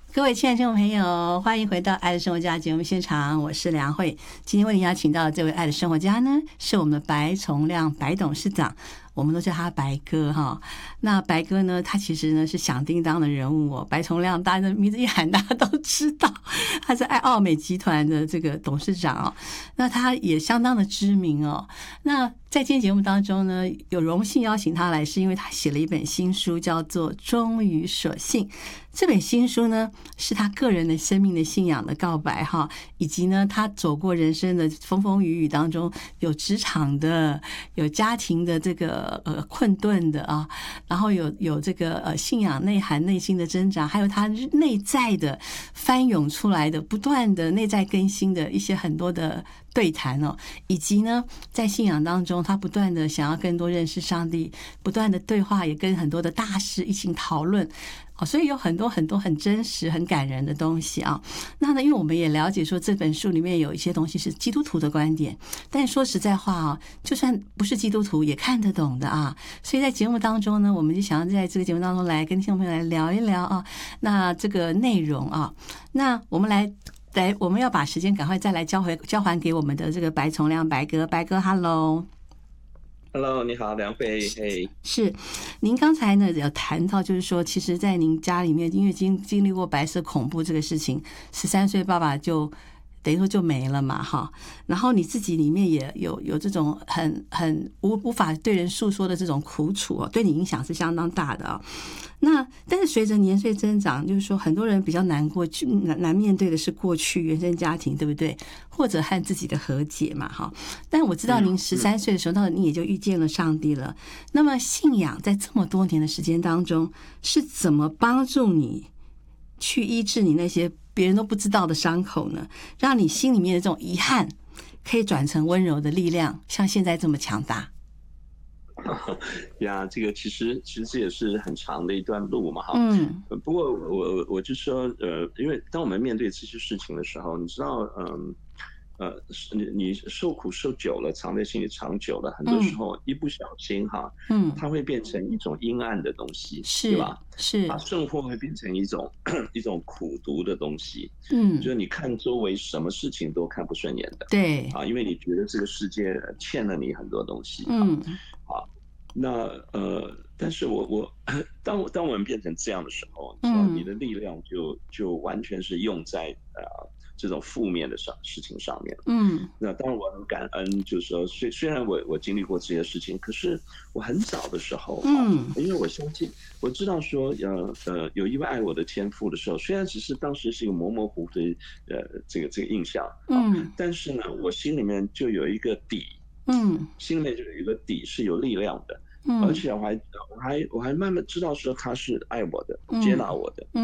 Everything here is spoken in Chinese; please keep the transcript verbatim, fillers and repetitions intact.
各位亲爱的听众朋友，欢迎回到《爱的生活家》节目现场，我是梁慧。今天为您邀请到的这位爱的生活家呢，是我们的白崇亮白董事长，我们都叫他白哥哈。那白哥呢，他其实呢是响叮当的人物哦。白崇亮，大家的名字一喊，大家都知道，他是爱奥美集团的这个董事长哦。那他也相当的知名哦。那在今天节目当中呢，有荣幸邀请他来，是因为他写了一本新书，叫做《忠于所信》。这本新书呢，是他个人的生命的信仰的告白哈，以及呢，他走过人生的风风雨雨当中，有职场的，有家庭的这个呃困顿的啊，然后有有这个呃信仰内涵内心的挣扎，还有他内在的翻涌出来的不断的内在更新的一些很多的对谈哦，以及呢，在信仰当中，他不断的想要更多认识上帝，不断的对话，也跟很多的大师一起讨论。哦，所以有很多很多很真实、很感人的东西啊。那呢，因为我们也了解说这本书里面有一些东西是基督徒的观点，但说实在话啊，就算不是基督徒也看得懂的啊。所以在节目当中呢，我们就想要在这个节目当中来跟听众朋友来聊一聊啊，那这个内容啊，那我们来。来，我们要把时间赶快再来交回交还给我们的这个白崇亮白哥，白哥 ，Hello。Hello， 你好，梁慧。嘿， 是，您刚才呢有谈到，就是说，其实，在您家里面，因为经经历过白色恐怖这个事情，十三岁爸爸就等于说就没了嘛，哈。然后你自己里面也有有这种很很无无法对人诉说的这种苦楚哦，对你影响是相当大的啊。那但是随着年岁增长，就是说很多人比较难过难难面对的是过去原生家庭，对不对？或者和自己的和解嘛，哈。但我知道您十三岁的时候，那你也就遇见了上帝了。那么信仰在这么多年的时间当中，是怎么帮助你去医治你那些别人都不知道的伤口呢？让你心里面的这种遗憾可以转成温柔的力量，像现在这么强大。 呀，这个其实其实这也是很长的一段路嘛，哈。 嗯。 不过我我就说，呃，因为当我们面对这些事情的时候，你知道，嗯，呃，你你受苦受久了，藏在心里藏久了，很多时候一不小心哈， 嗯， 它会变成一种阴暗的东西， 是对吧？ 是， 它甚或会变成一种一种苦毒的东西。 嗯， 就是你看周围什么事情都看不顺眼的， 对啊，因为你觉得这个世界欠了你很多东西， 嗯。 啊，那呃，但是我我当当我们变成这样的时候，你知道，你的力量就就完全是用在呃这种负面的上事情上面。 嗯， 那当然我很感恩，就是说，虽虽然我我经历过这些事情，可是我很早的时候，嗯，因为我相信，我知道说，呃呃，有一位爱我的天父的时候，虽然只是当时是一个模模糊糊的呃这个这个印象，嗯，但是呢，我心里面就有一个底。嗯，心里面就有一个底是有力量的，嗯，而且我还我还我还慢慢知道说他是爱我的，接纳我的，